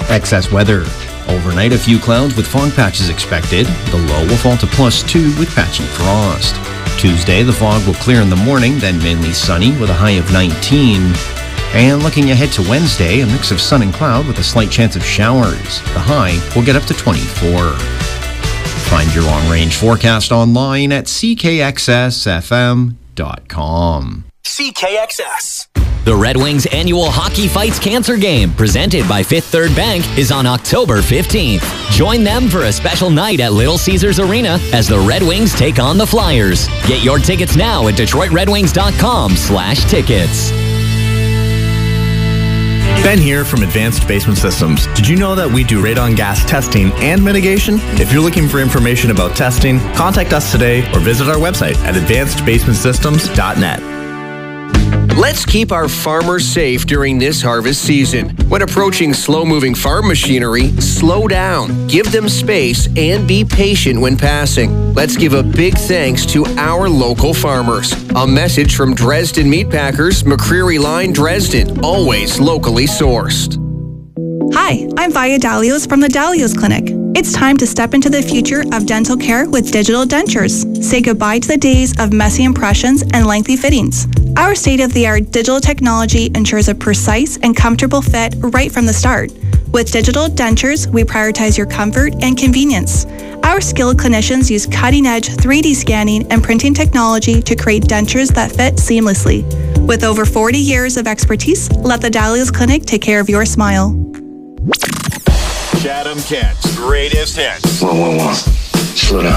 Excess weather. Overnight, a few clouds with fog patches expected. The low will fall to +2 with patchy frost. Tuesday, the fog will clear in the morning, then mainly sunny with a high of 19. And looking ahead to Wednesday, a mix of sun and cloud with a slight chance of showers. The high will get up to 24. Find your long-range forecast online at ckxsfm.com. CKXS. The Red Wings annual Hockey Fights Cancer Game, presented by Fifth Third Bank, is on October 15th. Join them for a special night at Little Caesars Arena as the Red Wings take on the Flyers. Get your tickets now at DetroitRedWings.com/tickets. Ben here from Advanced Basement Systems. Did you know that we do radon gas testing and mitigation? If you're looking for information about testing, contact us today or visit our website at advancedbasementsystems.net. Let's keep our farmers safe during this harvest season. When approaching slow-moving farm machinery, slow down, give them space, and be patient when passing. Let's give a big thanks to our local farmers. A message from Dresden Meat Packers, McCreary Line, Dresden, always locally sourced. Hi, I'm Via Dalios from the Dalios Clinic. It's time to step into the future of dental care with digital dentures. Say goodbye to the days of messy impressions and lengthy fittings. Our state-of-the-art digital technology ensures a precise and comfortable fit right from the start. With digital dentures, we prioritize your comfort and convenience. Our skilled clinicians use cutting-edge 3D scanning and printing technology to create dentures that fit seamlessly. With over 40 years of expertise, let the Dalios Clinic take care of your smile. Chatham Kent's greatest hits. Whoa. Slow down.